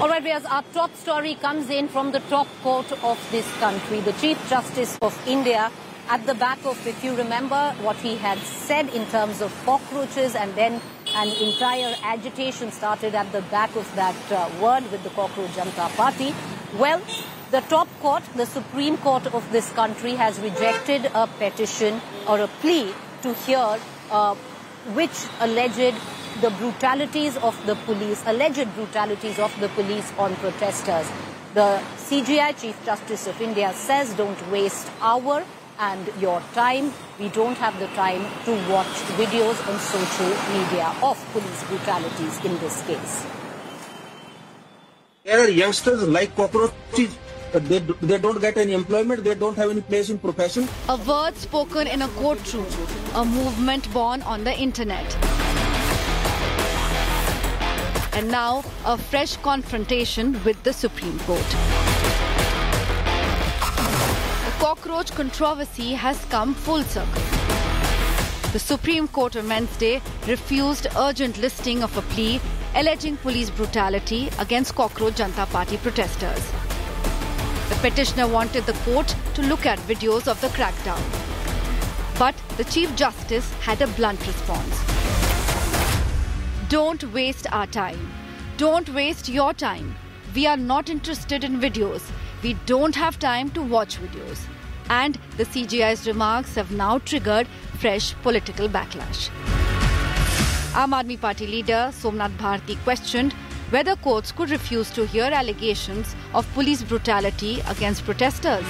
All right, Riaz, our top story comes in from the top court of this country. The Chief Justice of India, at the back of, if you remember what he had said in terms of cockroaches, and then an entire agitation started at the back of that word with the Cockroach Janata Party. Well, the top court, the Supreme Court of this country, has rejected a petition or a plea to hear which alleged brutalities of the police on protesters. The CJI, Chief Justice of India, says don't waste our and your time. We don't have the time to watch videos on social media of police brutalities in this case. There are youngsters like cockroaches. They don't get any employment. They don't have any place in profession. A word spoken in a courtroom. A movement born on the internet. And now, a fresh confrontation with the Supreme Court. The cockroach controversy has come full circle. The Supreme Court on Wednesday refused urgent listing of a plea alleging police brutality against Cockroach Janata Party protesters. The petitioner wanted the court to look at videos of the crackdown. But the Chief Justice had a blunt response. Don't waste our time. Don't waste your time. We are not interested in videos. We don't have time to watch videos. And the CJI's remarks have now triggered fresh political backlash. Aam Aadmi Party leader Somnath Bharti questioned whether courts could refuse to hear allegations of police brutality against protesters.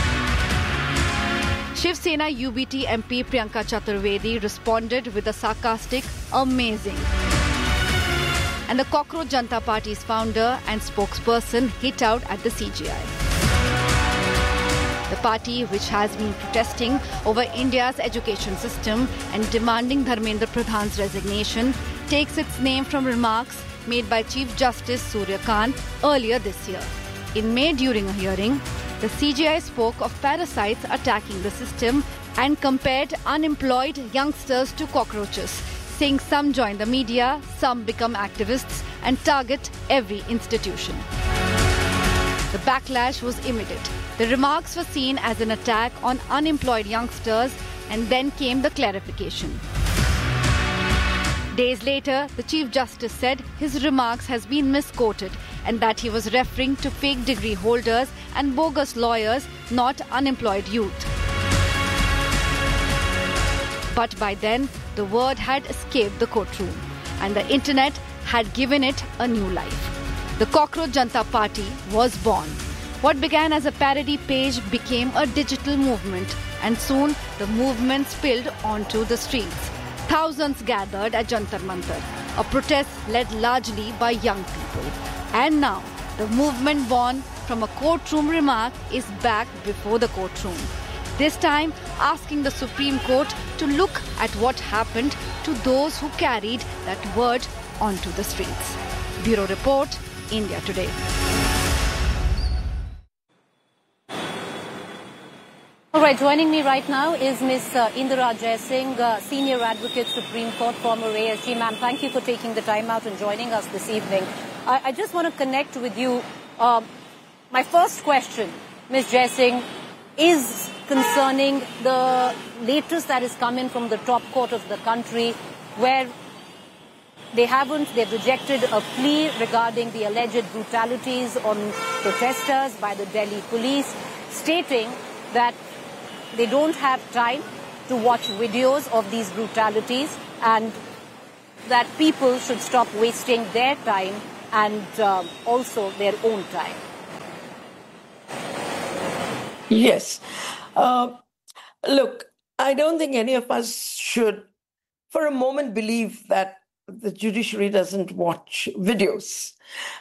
Shiv Sena UBT MP Priyanka Chaturvedi responded with a sarcastic, amazing. And the Cockroach Janata Party's founder and spokesperson hit out at the CJI. The party, which has been protesting over India's education system and demanding Dharmendra Pradhan's resignation, takes its name from remarks made by Chief Justice Surya Kant earlier this year. In May, during a hearing, the CJI spoke of parasites attacking the system and compared unemployed youngsters to cockroaches, saying some join the media, some become activists and target every institution. The backlash was immediate. The remarks were seen as an attack on unemployed youngsters, and then came the clarification. Days later, the Chief Justice said his remarks has been misquoted and that he was referring to fake degree holders and bogus lawyers, not unemployed youth. But by then, the word had escaped the courtroom and the internet had given it a new life. The Cockroach Janata Party was born. What began as a parody page became a digital movement, and soon the movement spilled onto the streets. Thousands gathered at Jantar Mantar, a protest led largely by young people. And now, the movement born from a courtroom remark is back before the courtroom. This time, asking the Supreme Court to look at what happened to those who carried that word onto the streets. Bureau Report, India Today. All right, joining me right now is Ms. Indira Jaisingh, Senior Advocate, Supreme Court, former ASG. Ma'am, thank you for taking the time out and joining us this evening. I just want to connect with you. My first question, Ms. Jaisingh, is concerning the latest that has come in from the top court of the country, where they've rejected a plea regarding the alleged brutalities on protesters by the Delhi police, stating that they don't have time to watch videos of these brutalities and that people should stop wasting their time and also their own time. Yes. Look, I don't think any of us should for a moment believe that the judiciary doesn't watch videos.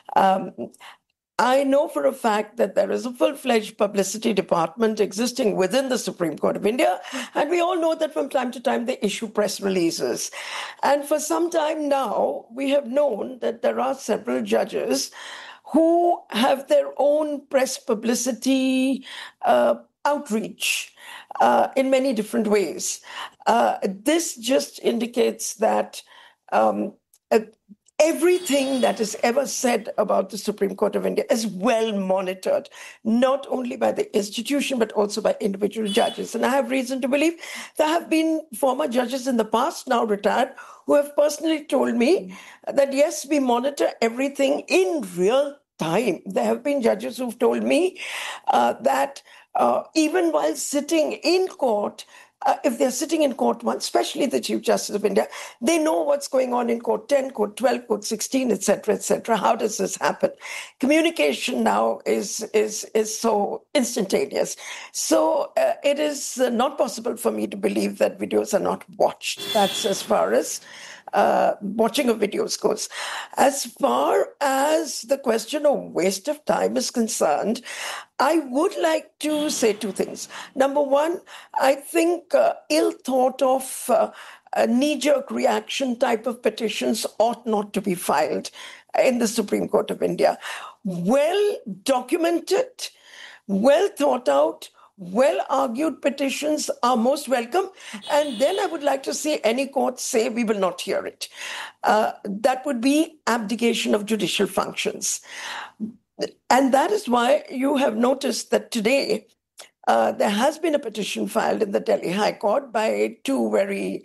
I know for a fact that there is a full-fledged publicity department existing within the Supreme Court of India, and we all know that from time to time they issue press releases. And for some time now, we have known that there are several judges who have their own press publicity outreach in many different ways. This just indicates that everything that is ever said about the Supreme Court of India is well monitored, not only by the institution, but also by individual judges. And I have reason to believe there have been former judges in the past, now retired, who have personally told me that, yes, we monitor everything in real time. There have been judges who've told me that even while sitting in court, if they're sitting in court 1, especially the Chief Justice of India, they know what's going on in court 10, court 12, court 16, etc., etc. How does this happen? Communication now is so instantaneous. So it is not possible for me to believe that videos are not watched. That's as far as watching of videos goes. As far as the question of waste of time is concerned, I would like to say 2 things. Number one, I think ill thought of knee-jerk reaction type of petitions ought not to be filed in the Supreme Court of India. Well documented, well thought out, well-argued petitions are most welcome. And then I would like to see any court say, we will not hear it. That would be abdication of judicial functions. And that is why you have noticed that today there has been a petition filed in the Delhi High Court by 2 very...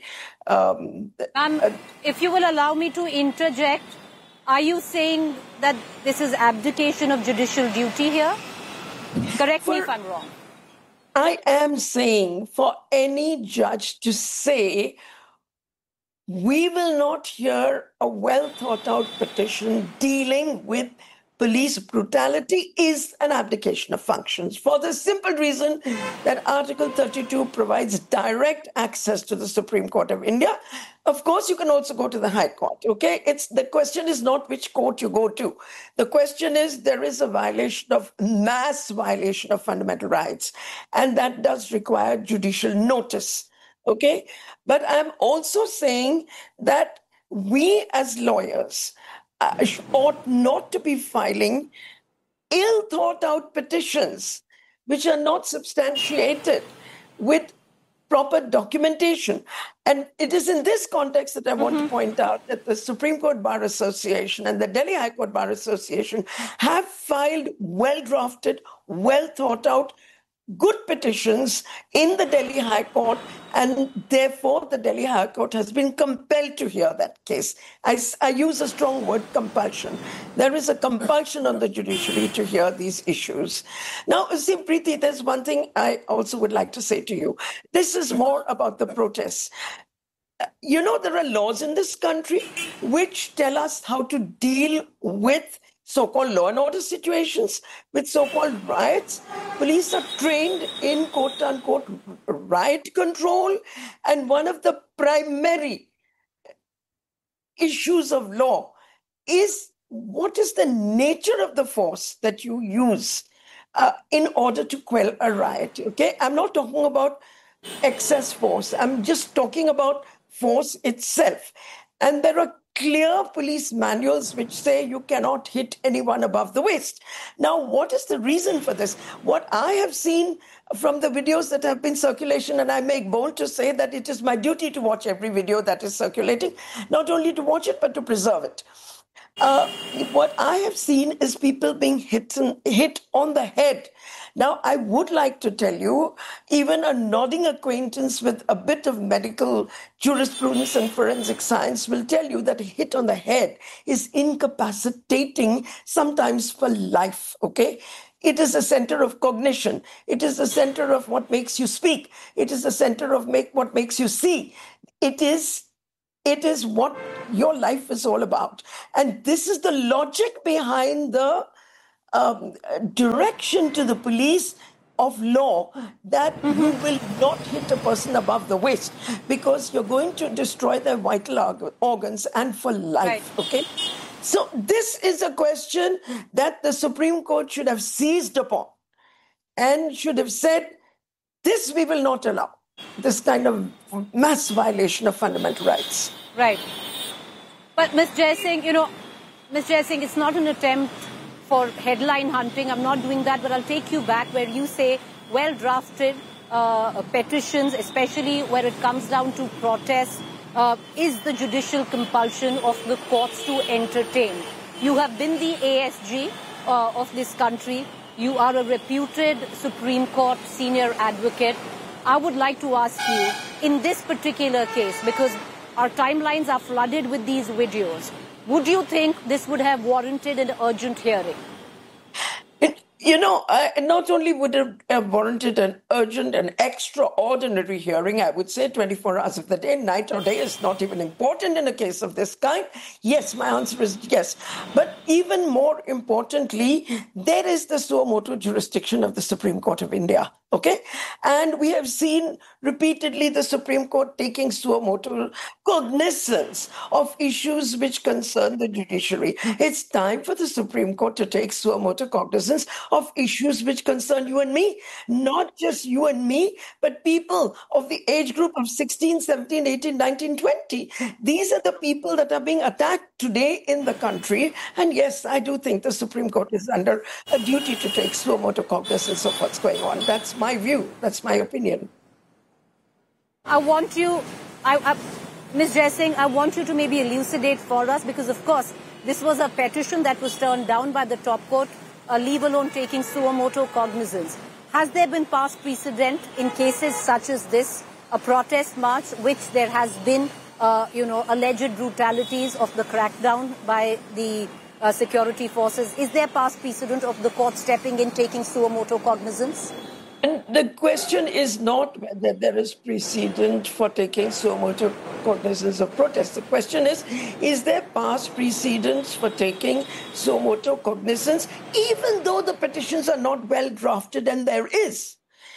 if you will allow me to interject, are you saying that this is abdication of judicial duty here? Correct me if I'm wrong. I am saying for any judge to say, we will not hear a well-thought-out petition dealing with police brutality is an abdication of functions, for the simple reason that Article 32 provides direct access to the Supreme Court of India. Of course, you can also go to the High Court, okay? The question is not which court you go to. The question is there is a mass violation of fundamental rights, and that does require judicial notice, okay? But I'm also saying that we as lawyers ought not to be filing ill-thought-out petitions which are not substantiated with proper documentation. And it is in this context that I want to point out that the Supreme Court Bar Association and the Delhi High Court Bar Association have filed well-drafted, well-thought-out, good petitions in the Delhi High Court, and therefore the Delhi High Court has been compelled to hear that case. I use a strong word, compulsion. There is a compulsion on the judiciary to hear these issues. Now, see, Preeti, there's one thing I also would like to say to you. This is more about the protests. You know, there are laws in this country which tell us how to deal with so-called law and order situations, with so-called riots. Police are trained in quote-unquote riot control, and one of the primary issues of law is what is the nature of the force that you use in order to quell a riot, okay? I'm not talking about excess force. I'm just talking about force itself. And there are clear police manuals which say you cannot hit anyone above the waist. Now, what is the reason for this? What I have seen from the videos that have been circulation, and I make bold to say that it is my duty to watch every video that is circulating, not only to watch it, but to preserve it. What I have seen is people being hit on the head. Now, I would like to tell you, even a nodding acquaintance with a bit of medical jurisprudence and forensic science will tell you that a hit on the head is incapacitating, sometimes for life, okay? It is a center of cognition. It is the center of what makes you speak. It is the center of what makes you see. It is what your life is all about. And this is the logic behind the direction to the police of law that you will not hit a person above the waist because you're going to destroy their vital organs and for life, right. Okay? So this is a question that the Supreme Court should have seized upon and should have said, this we will not allow, this kind of mass violation of fundamental rights. Right. But Ms. Jaisingh, Ms. Jaisingh, it's not an attempt for headline hunting. I'm not doing that, but I'll take you back where you say well-drafted petitions, especially where it comes down to protests, is the judicial compulsion of the courts to entertain. You have been the ASG of this country. You are a reputed Supreme Court senior advocate. I would like to ask you, in this particular case, because our timelines are flooded with these videos, would you think this would have warranted an urgent hearing? Not only would it have warranted an urgent and extraordinary hearing, I would say 24 hours of the day, night or day is not even important in a case of this kind. Yes, my answer is yes. But even more importantly, there is the suo motu jurisdiction of the Supreme Court of India. Okay? And we have seen repeatedly the Supreme Court taking suo motu cognizance of issues which concern the judiciary. It's time for the Supreme Court to take suo motu cognizance of issues which concern you and me. Not just you and me, but people of the age group of 16, 17, 18, 19, 20. These are the people that are being attacked today in the country. And yes, I do think the Supreme Court is under a duty to take suo motu cognizance of what's going on. That's my view. That's my opinion. I want you, Ms. Jaising, I want you to maybe elucidate for us, because of course, this was a petition that was turned down by the top court, leave alone taking suo motu cognizance. Has there been past precedent in cases such as this, a protest march, which there has been, alleged brutalities of the crackdown by the security forces? Is there past precedent of the court stepping in, taking suo motu cognizance? And the question is not whether there is precedent for taking suo motu cognizance of protest. The question is there past precedents for taking suo motu cognizance, even though the petitions are not well drafted, and there is.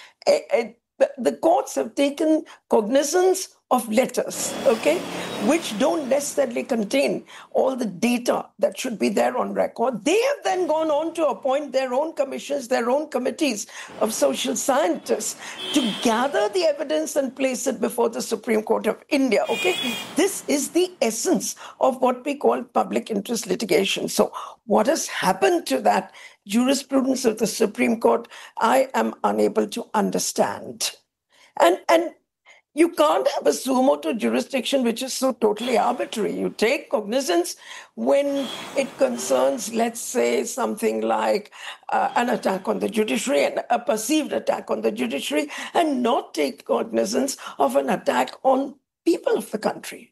The courts have taken cognizance of letters, okay, which don't necessarily contain all the data that should be there on record. They have then gone on to appoint their own commissions, their own committees of social scientists to gather the evidence and place it before the Supreme Court of India, okay? This is the essence of what we call public interest litigation. So what has happened to that jurisprudence of the Supreme Court, I am unable to understand. And you can't have a suo motu jurisdiction which is so totally arbitrary. You take cognizance when it concerns, let's say, something like an attack on the judiciary, and a perceived attack on the judiciary, and not take cognizance of an attack on people of the country.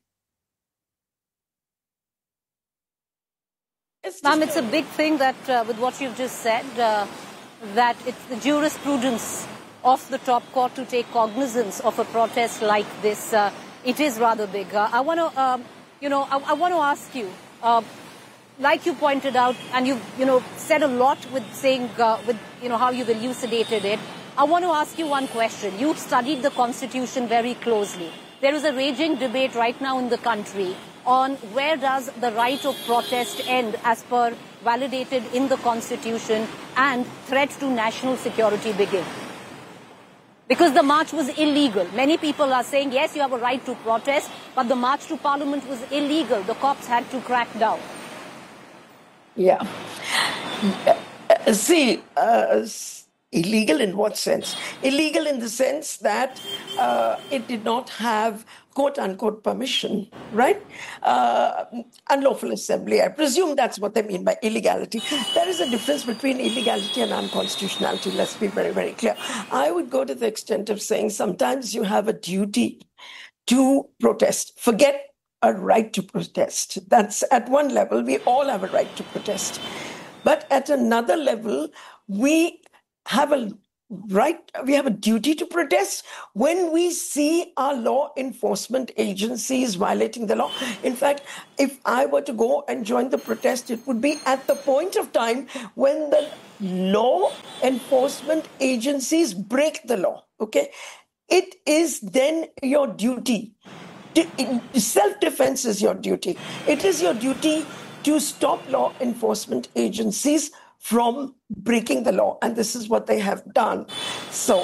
Ma'am, it's a big thing that with what you've just said, that it's the jurisprudence of the top court to take cognizance of a protest like this. It is rather big. I want to, I want to ask you, like you pointed out, and you've, said a lot with saying, how you've elucidated it. I want to ask you one question. You've studied the Constitution very closely. There is a raging debate right now in the country on where does the right of protest end as per validated in the Constitution and threat to national security begin. Because the march was illegal. Many people are saying, yes, you have a right to protest, but the march to Parliament was illegal. The cops had to crack down. Yeah. Illegal in what sense? Illegal in the sense that it did not have quote-unquote permission, right? Unlawful assembly. I presume that's what they mean by illegality. There is a difference between illegality and unconstitutionality. Let's be very, very clear. I would go to the extent of saying sometimes you have a duty to protest. Forget a right to protest. That's at one level, we all have a right to protest. But at another level, we have a duty to protest when we see our law enforcement agencies violating the law. In fact, if I were to go and join the protest, it would be at the point of time when the law enforcement agencies break the law, okay? It is then your duty. Self-defense is your duty. It is your duty to stop law enforcement agencies from breaking the law, and this is what they have done. So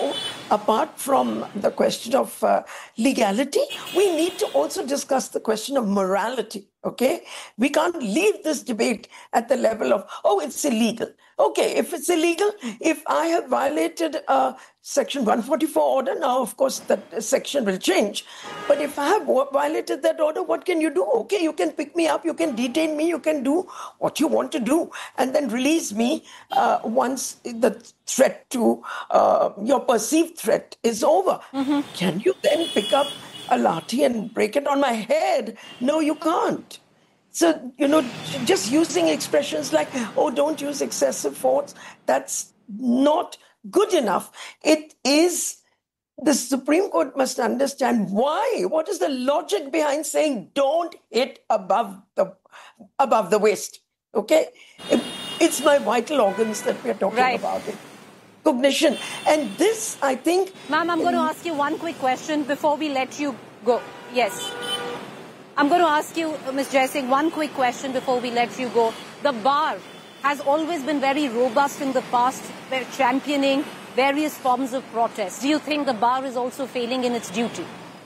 apart from the question of legality, we need to also discuss the question of morality. Okay, we can't leave this debate at the level of, oh, it's illegal. Okay, if it's illegal, if I have violated Section 144 order, now of course that section will change. But if I have violated that order, what can you do? Okay, you can pick me up, you can detain me, you can do what you want to do, and then release me once the threat to your perceived threat is over. Can you then pick up a lathi and break it on my head? No, you can't. So, just using expressions like, oh, don't use excessive force, that's not good enough. It is, the Supreme Court must understand why. What is the logic behind saying don't hit above the waist? Okay? It's my vital organs that we're talking about. Cognition. And this, I think... Ma'am, I'm going to ask you one quick question before we let you go. Yes. I'm going to ask you, Ms. Jaisingh, one quick question before we let you go. The bar has always been very robust in the past, championing various forms of protest. Do you think the bar is also failing in its duty?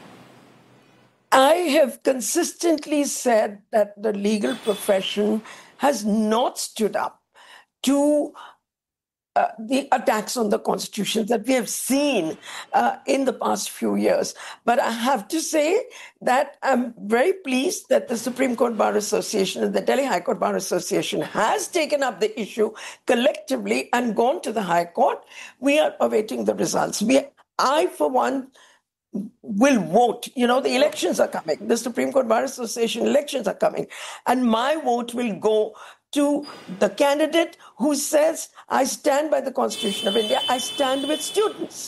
I have consistently said that the legal profession has not stood up to the attacks on the Constitution that we have seen in the past few years. But I have to say that I'm very pleased that the Supreme Court Bar Association and the Delhi High Court Bar Association has taken up the issue collectively and gone to the High Court. We are awaiting the results. I, for one, will vote. The elections are coming. The Supreme Court Bar Association elections are coming. And my vote will go to the candidate who says, I stand by the Constitution of India, I stand with students.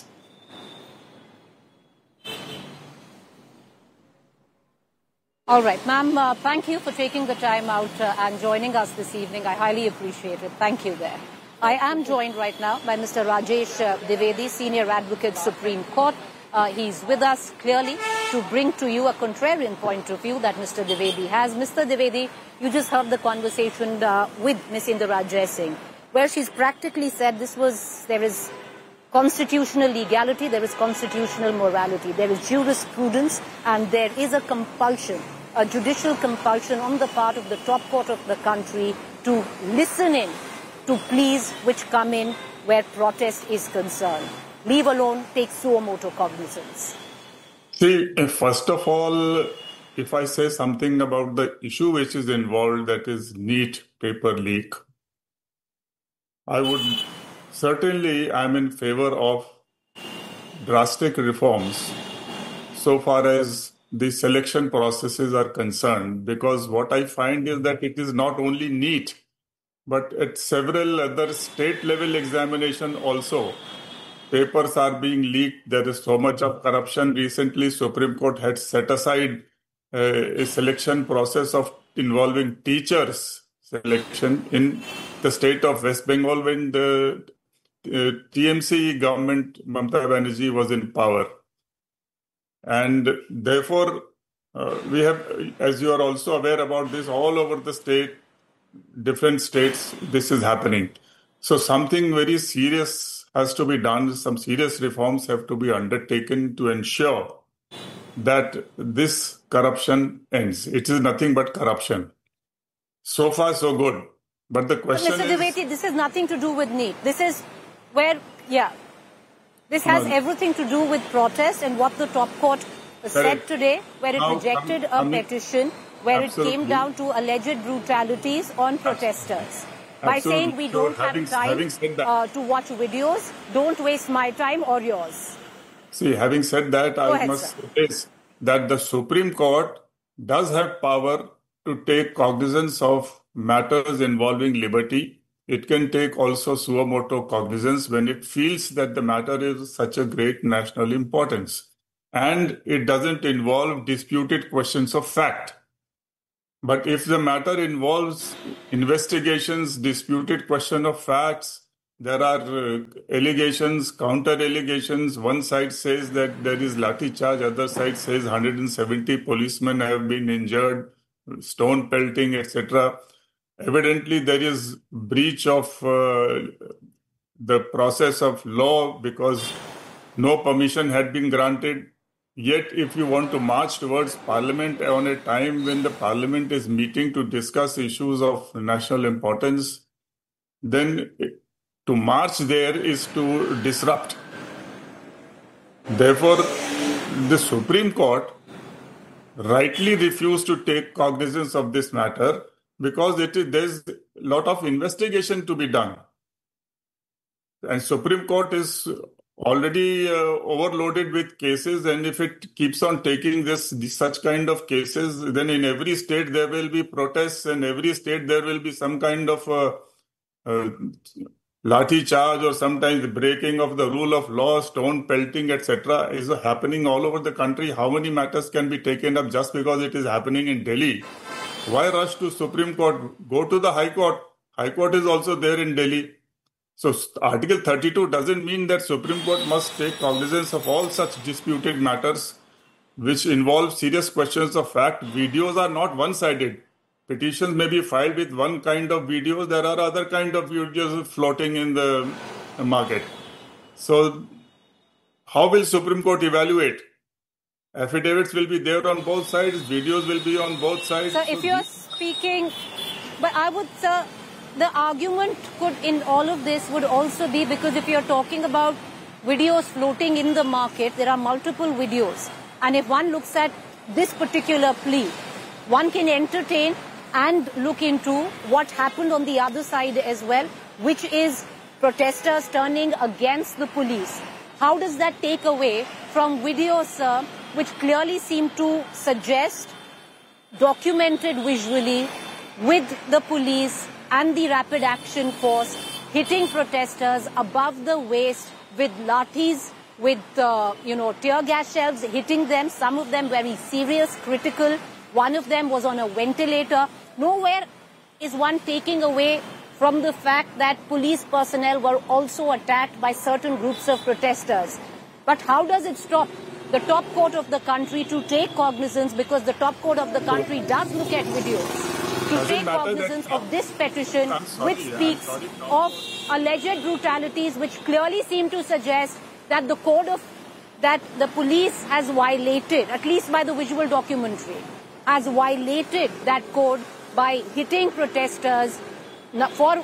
All right, ma'am, thank you for taking the time out and joining us this evening. I highly appreciate it. Thank you there. I am joined right now by Mr. Rajesh Dwivedi, Senior Advocate, Supreme Court. He's with us clearly to bring to you a contrarian point of view that Mr. Dwivedi has. Mr. Dwivedi, you just heard the conversation with Ms. Indira Jaisingh, where she's practically said there is constitutional legality, there is constitutional morality, there is jurisprudence, and there is a compulsion, a judicial compulsion on the part of the top court of the country to listen in to pleas which come in where protest is concerned. Leave alone, take suo motu cognizance. See, first of all, if I say something about the issue which is involved, that is NEET paper leak, I would certainly, I'm in favor of drastic reforms so far as the selection processes are concerned, because what I find is that it is not only NEET, but at several other state level examination also, papers are being leaked. There is so much of corruption. Recently, Supreme Court had set aside a selection process involving teachers selection in the state of West Bengal when the TMC government, Mamata Banerjee, was in power. And therefore, we have, as you are also aware about this, all over the state, different states, this is happening. So something very serious has to be done. Some serious reforms have to be undertaken to ensure that this corruption ends. It is nothing but corruption. So far, so good. But the question Mr. Dwivedi, this has nothing to do with NEET. This is where, this has everything to do with protest and what the top court said today, where it rejected a petition, where it came down to alleged brutalities on protesters. By saying we don't have time to watch videos, don't waste my time or yours. See, having said that, I must say that the Supreme Court does have power to take cognizance of matters involving liberty. It can take also suo motu cognizance when it feels that the matter is such a great national importance. And it doesn't involve disputed questions of fact. But if the matter involves investigations, disputed question of facts, there are allegations, counter-allegations. One side says that there is lathi charge, other side says 170 policemen have been injured, stone pelting, etc. Evidently, there is breach of the process of law because No permission had been granted. Yet, if you want to march towards Parliament on a time when the Parliament is meeting to discuss issues of national importance, then to march there is to disrupt. Therefore, the Supreme Court rightly refused to take cognizance of this matter because there's a lot of investigation to be done. And Supreme Court is already overloaded with cases, and if it keeps on taking such kind of cases, then in every state there will be protests, and every state there will be some kind of lathi charge, or sometimes breaking of the rule of law, stone pelting, etc. is happening all over the country. How many matters can be taken up just because it is happening in Delhi? Why rush to Supreme Court? Go to the High Court. High Court is also there in Delhi. So Article 32 doesn't mean that Supreme Court must take cognizance of all such disputed matters which involve serious questions of fact. Videos are not one-sided. Petitions may be filed with one kind of videos. There are other kind of videos floating in the market. So how will Supreme Court evaluate? Affidavits will be there on both sides. Videos will be on both sides. So if you're speaking, but I would, sir, the argument could in all of this would also be because if you're talking about videos floating in the market, there are multiple videos. And if one looks at this particular plea, one can entertain and look into what happened on the other side as well, which is protesters turning against the police. How does that take away from videos, sir, which clearly seem to suggest, documented visually, with the police and the rapid action force hitting protesters above the waist with lathis, with tear gas shells hitting them, some of them very serious, critical. One of them was on a ventilator. Nowhere is one taking away from the fact that police personnel were also attacked by certain groups of protesters. But how does it stop the top court of the country to take cognizance, because the top court of the country does look at videos, to take cognizance of this petition, which speaks of alleged brutalities, which clearly seem to suggest that the code of that the police has violated, at least by the visual documentary, has violated that code by hitting protesters for,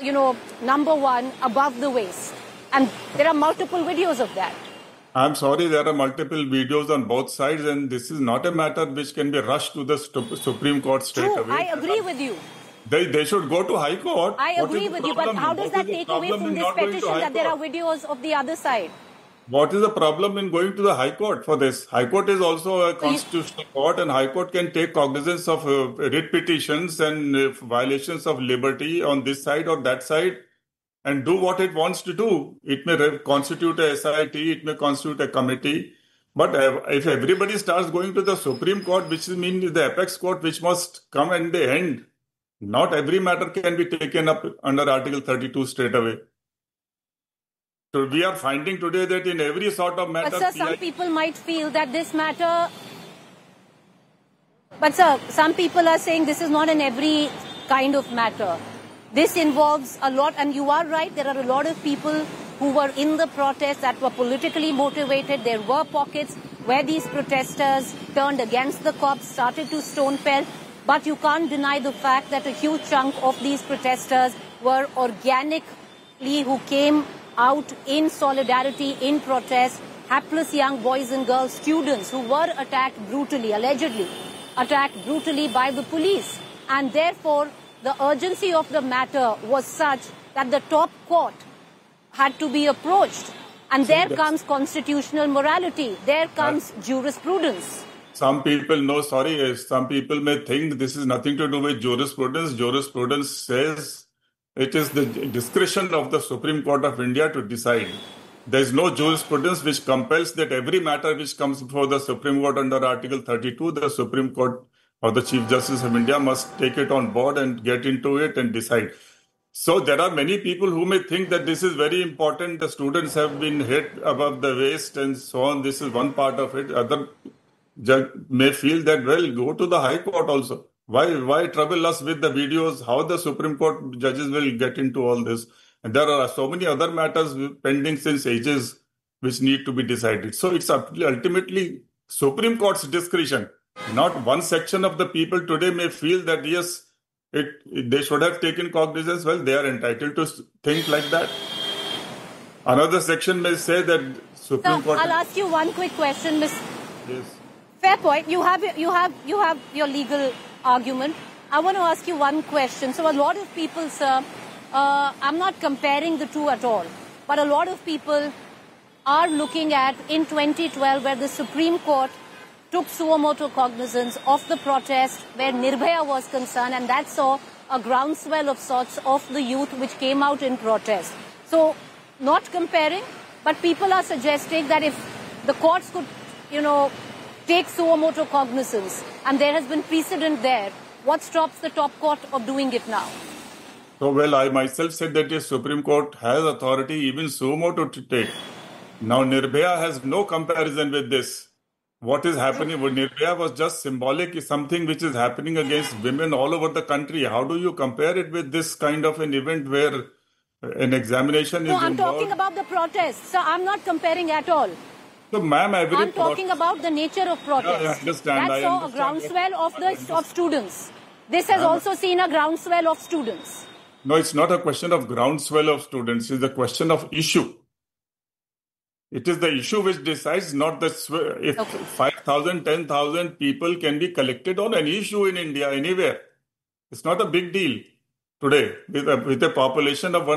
number one, above the waist. And there are multiple videos of that. I'm sorry, there are multiple videos on both sides, and this is not a matter which can be rushed to the Supreme Court straight away. I agree with you. They should go to High Court. I agree with you, but how does that take away from this petition that there are videos of the other side? What is the problem in going to the High Court for this? High Court is also a constitutional court, and High Court can take cognizance of writ petitions and violations of liberty on this side or that side, and do what it wants to do. It may constitute a SIT, it may constitute a committee. But if everybody starts going to the Supreme Court, which means the apex court, which must come at the end, not every matter can be taken up under Article 32 straight away. So we are finding today that in every sort of matter... But sir, some people might feel that this matter... But sir, some people are saying this is not in every kind of matter. This involves a lot, and you are right, there are a lot of people who were in the protest that were politically motivated. There were pockets where these protesters turned against the cops, started to stone pelt. But you can't deny the fact that a huge chunk of these protesters were organically who came out in solidarity, in protest, hapless young boys and girls, students who were attacked brutally, allegedly attacked brutally by the police. And therefore, the urgency of the matter was such that the top court had to be approached. And there comes constitutional morality. There comes jurisprudence. Some people some people may think this is nothing to do with jurisprudence. Jurisprudence says it is the discretion of the Supreme Court of India to decide. There is no jurisprudence which compels that every matter which comes before the Supreme Court under Article 32, the Supreme Court or the Chief Justice of India must take it on board and get into it and decide. So there are many people who may think that this is very important. The students have been hit above the waist and so on. This is one part of it. Other judge may feel that, well, go to the High Court also. Why trouble us with the videos? How the Supreme Court judges will get into all this? And there are so many other matters pending since ages. which need to be decided. So it's ultimately Supreme Court's discretion. Not one section of the people today may feel that yes, they should have taken cognizance. Well, they are entitled to think like that. Another section may say that Supreme Court. I'll ask you one quick question, Ms. Yes. Fair point. You have your legal argument. I want to ask you one question. So a lot of people, sir, I'm not comparing the two at all, but a lot of people are looking at in 2012 where the Supreme Court took suo motu cognizance of the protest where Nirbhaya was concerned, and that saw a groundswell of sorts of the youth which came out in protest. So not comparing, but people are suggesting that if the courts could, take suo motu cognizance, and there has been precedent there, what stops the top court of doing it now? So, well, I myself said that the Supreme Court has authority even suo motu to take. Now, Nirbhaya has no comparison with this. What is happening with Nirbhaya was just symbolic, is something which is happening against women all over the country. How do you compare it with this kind of an event where an examination is involved? No, I'm talking about the protests. So I'm not comparing at all. So, ma'am, I'm talking about the nature of protest. Yeah, I understand. That saw a groundswell of students. This has also seen a groundswell of students. No, it's not a question of groundswell of students. It's a question of issue. It is the issue which decides, not the if 5,000, 10,000 people can be collected on an issue in India anywhere. It's not a big deal today with a population of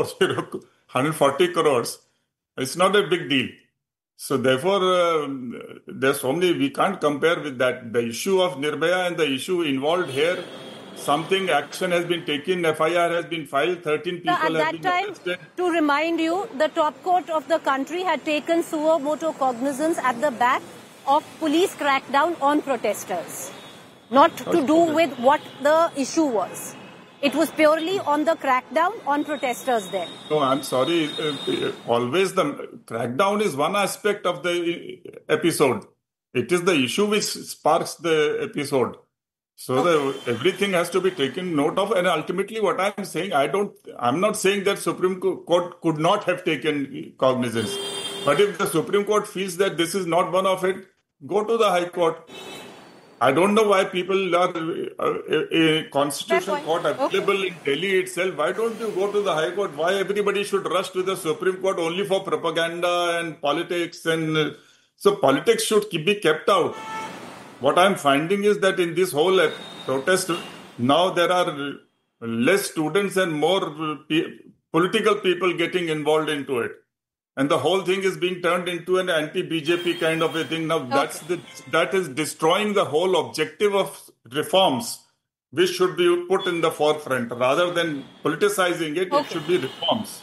140 crores. It's not a big deal. So therefore, there's so many, we can't compare with that. The issue of Nirbhaya and the issue involved here, something action has been taken, FIR has been filed, 13 people have been arrested. At that time, to remind you, the top court of the country had taken suo motu cognizance at the back of police crackdown on protesters. Not to do with what the issue was. It was purely on the crackdown on protesters there. No, I'm sorry. Always the crackdown is one aspect of the episode. It is the issue which sparks the episode. So everything has to be taken note of. And ultimately what I'm saying, I'm not saying that Supreme Court could not have taken cognizance. But if the Supreme Court feels that this is not one of it, go to the High Court. I don't know why people are a constitutional court available in Delhi itself. Why don't you go to the High Court? Why everybody should rush to the Supreme Court only for propaganda and politics? And so politics should be kept out. What I'm finding is that in this whole protest, now there are less students and more political people getting involved into it. And the whole thing is being turned into an anti-BJP kind of a thing. Now that is destroying the whole objective of reforms, which should be put in the forefront. Rather than politicizing it, it should be reforms.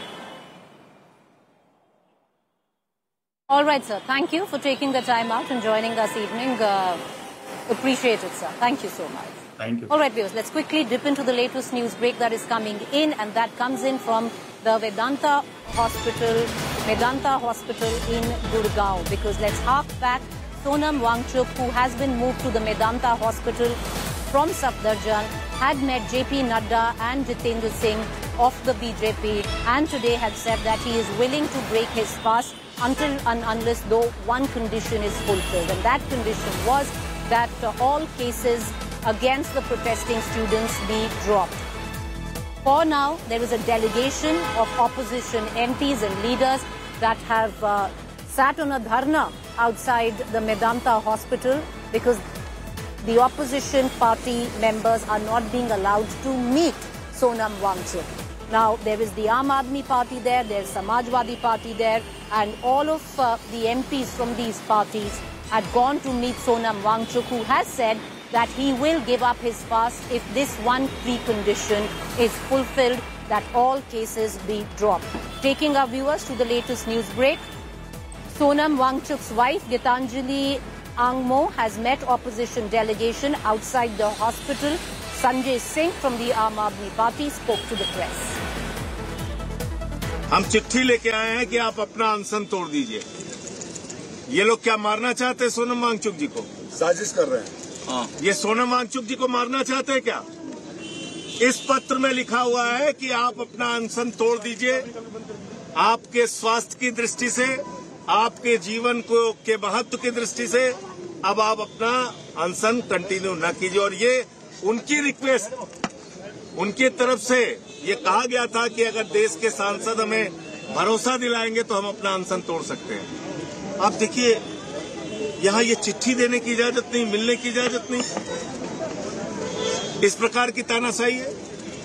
All right, sir. Thank you for taking the time out and joining us evening. Appreciate it, sir. Thank you so much. Thank you. All right, viewers, let's quickly dip into the latest news break that is coming in, and that comes in from the Medanta Hospital in Gurgaon, because let's hark back. Sonam Wangchuk, who has been moved to the Medanta Hospital from Safdarjung, had met JP Nadda and Jitendra Singh of the BJP, and today had said that he is willing to break his fast until and unless though one condition is fulfilled, and that condition was that all cases against the protesting students be dropped. For now, there is a delegation of opposition MPs and leaders that have sat on a dharna outside the Medanta Hospital because the opposition party members are not being allowed to meet Sonam Wangchuk. Now, there is the Aam Aadmi Party there, there's Samajwadi Party there, and all of the MPs from these parties had gone to meet Sonam Wangchuk, who has said that he will give up his fast if this one precondition is fulfilled, that all cases be dropped. Taking our viewers to the latest news break, Sonam Wangchuk's wife, Gitanjali Angmo, has met opposition delegation outside the hospital. Sanjay Singh from the Aam Aadmi Party spoke to the press. हम चिट्ठी लेके आए हैं कि आप अपना अनशन तोड़ दीजिए। ये लोग क्या मारना चाहते हैं सोनम वांगचुक जी को? साजिश कर रहे हैं। ये सोनम वांगचुक जी को मारना चाहते हैं क्या? इस पत्र में लिखा हुआ है कि आप अपना अनशन तोड़ दीजिए आपके स्वास्थ्य की दृष्टि से, आपके जीवन को के महत्व की दृष्टि से अब आप अपना अनशन कंटिन्यू न कीजिए। और ये उनकी रिक्वेस्ट, उनकी तरफ से ये कहा गया था कि अगर देश के सांसद हमें भरोसा दिलाएंगे तो हम अपना अनशन तोड़ सकते हैं। आप देखिए, यहाँ ये चिट्ठी देने की इजाजत नहीं, मिलने की इजाजत नहीं, इस प्रकार की तानाशाही है।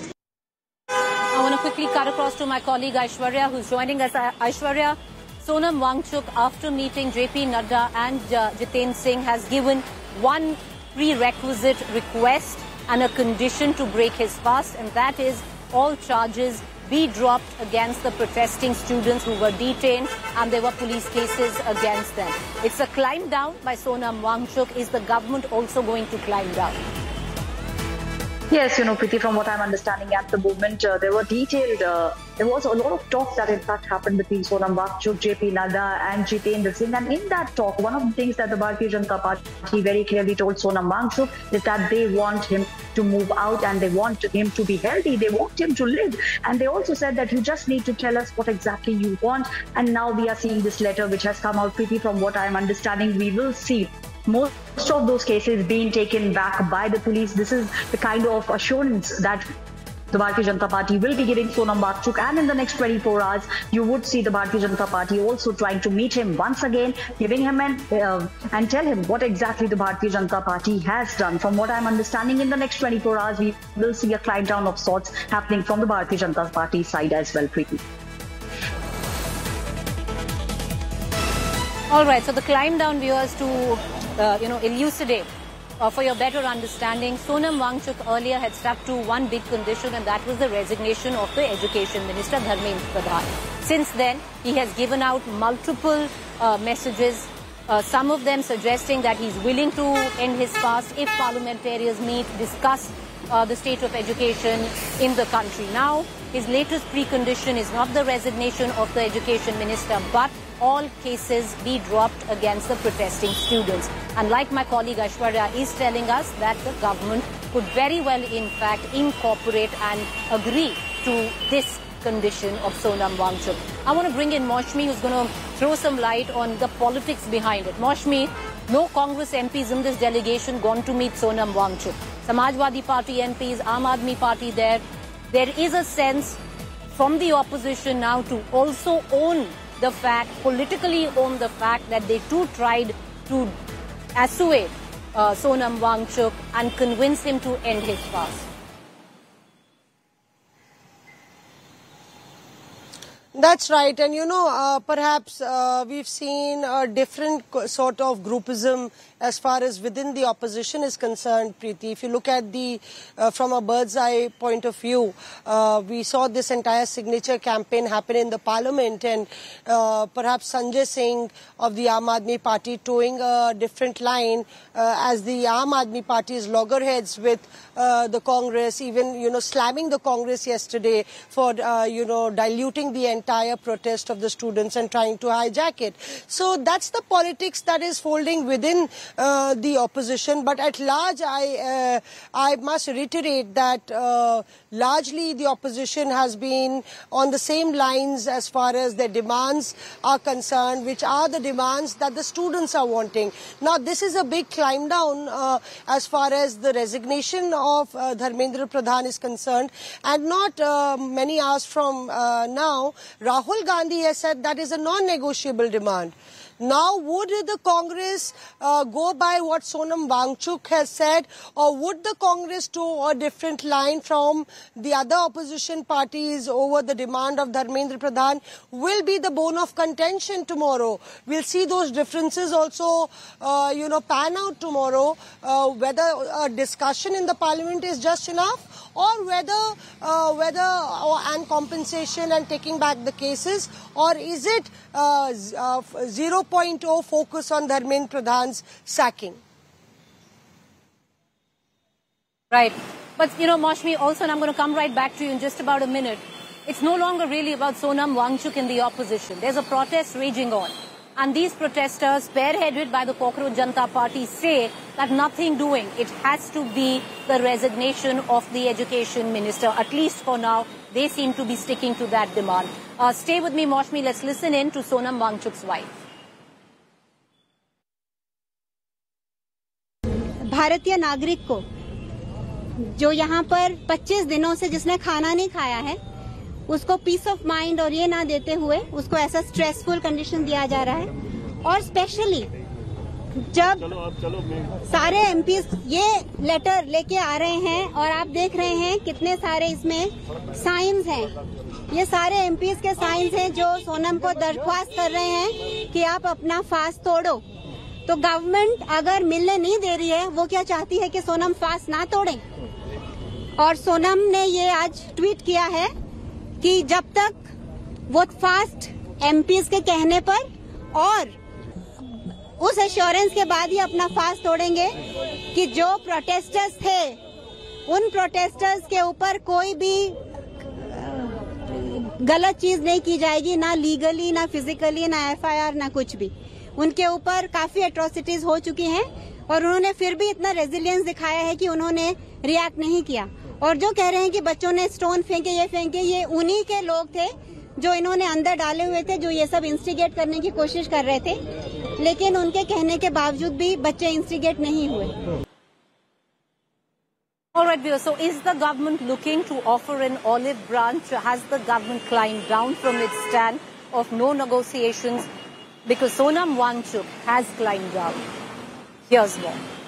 I want to quickly cut across to my colleague Aishwarya, who's joining us. Aishwarya, Sonam Wangchuk, after meeting JP Nadda and Jiten Singh, has given one prerequisite request and a condition to break his fast, and that is all charges be dropped against the protesting students who were detained, and there were police cases against them. It's a climb down by Sonam Wangchuk. Is the government also going to climb down? Yes, Preeti, from what I'm understanding at the moment, there was a lot of talk that in fact happened between Sonam Wangchuk, JP Nadda and Jitendra Singh. And in that talk, one of the things that the Bharatiya Janata Party very clearly told Sonam Wangchuk is that they want him to move out and they want him to be healthy. They want him to live. And they also said that you just need to tell us what exactly you want. And now we are seeing this letter which has come out, Preeti, from what I'm understanding, we will see most of those cases being taken back by the police. This is the kind of assurance that the Bharatiya Janata Party will be giving Sonam Wangchuk, and in the next 24 hours, you would see the Bharatiya Janata Party also trying to meet him once again, giving him and tell him what exactly the Bharatiya Janata Party has done. From what I'm understanding, in the next 24 hours, we will see a climb down of sorts happening from the Bharatiya Janata Party side as well, Preeti. All right, so the climb down, viewers, to elucidate, for your better understanding, Sonam Wangchuk earlier had stuck to one big condition, and that was the resignation of the Education Minister, Dharmendra Pradhan. Since then, he has given out multiple messages, some of them suggesting that he's willing to end his fast if parliamentarians meet, discuss the state of education in the country. Now, his latest precondition is not the resignation of the Education Minister, but all cases be dropped against the protesting students. And like my colleague Aishwarya is telling us, that the government could very well, in fact, incorporate and agree to this condition of Sonam Wangchuk. I want to bring in Maushmi, who's going to throw some light on the politics behind it. Maushmi, no Congress MPs in this delegation gone to meet Sonam Wangchuk. Samajwadi Party MPs, Aam Aadmi Party there. There is a sense from the opposition now to also own the fact, politically own the fact, that they too tried to assuage Sonam Wangchuk and convince him to end his fast. That's right. And, perhaps we've seen a different sort of groupism as far as within the opposition is concerned, Preeti. If you look at from a bird's eye point of view, we saw this entire signature campaign happen in the parliament, and perhaps Sanjay Singh of the Aam Aadmi Party towing a different line as the Aam Aadmi Party's loggerheads with the Congress, even, slamming the Congress yesterday for, diluting the entire protest of the students and trying to hijack it. So that's the politics that is folding within the opposition. But at large, I must reiterate that largely the opposition has been on the same lines as far as their demands are concerned, which are the demands that the students are wanting. Now, this is a big climb down as far as the resignation of Dharmendra Pradhan is concerned. And not many hours from now, Rahul Gandhi has said that is a non-negotiable demand. Now, would the Congress go by what Sonam Wangchuk has said, or would the Congress toe a different line from the other opposition parties over the demand of Dharmendra Pradhan? Will be the bone of contention tomorrow. We'll see those differences also, pan out tomorrow, whether a discussion in the parliament is just enough, or whether compensation and taking back the cases, or is it 0.0 focus on Dharmendra Pradhan's sacking? Right. But, Maushmi, also, and I'm going to come right back to you in just about a minute, it's no longer really about Sonam Wangchuk in the opposition. There's a protest raging on. And these protesters, spearheaded by the Cockroach Janata Party, say that nothing doing. It has to be the resignation of the Education Minister, at least for now, they seem to be sticking to that demand. Stay with me, Maushmi. Let's listen in to Sonam Wangchuk's wife. भारतीय नागरिक को जो यहाँ पर 25 दिनों से जिसने खाना नहीं खाया है, उसको पीस ऑफ माइंड और ये ना देते हुए उसको ऐसा स्ट्रेसफुल कंडीशन दिया जा रहा है। और स्पेशली जब सारे एमपीज ये लेटर लेके आ रहे हैं और आप देख रहे हैं कितने सारे इसमें साइंस हैं, ये सारे एमपीज के साइंस हैं जो सोनम को दरख्वास्त कर रहे हैं कि आप अपना फास्ट तोड़ो। तो गवर्नमेंट अगर मिलने नहीं दे रही है, वो क्या चाहती है कि सोनम फास्ट ना तोड़े। और सोनम ने ये आज ट्वीट किया है कि जब तक वो फास्ट एमपीज के कहने पर और उस एश्योरेंस के बाद ही अपना फास्ट तोड़ेंगे कि जो प्रोटेस्टर्स थे उन प्रोटेस्टर्स के ऊपर कोई भी गलत चीज नहीं की जाएगी, ना लीगली, ना फिजिकली, ना एफआईआर, ना कुछ भी। उनके ऊपर काफी एट्रोसिटीज हो चुकी हैं और उन्होंने फिर भी इतना रेजिलियंस दिखाया है कि उन्होंने रिएक्ट नहीं किया। और जो कह रहे हैं कि बच्चों ने स्टोन फेंके, ये उन्हीं के लोग थे जो इन्होंने अंदर डाले हुए थे, जो ये सब इंस्टिगेट करने की कोशिश कर रहे थे, लेकिन उनके कहने के बावजूद भी बच्चे इंस्टिगेट नहीं हुए। All right, viewers. So, is the government looking to offer an olive branch? Has the government climbed down from its stand of no negotiations? Because Sonam Wangchuk has climbed down. Here's more.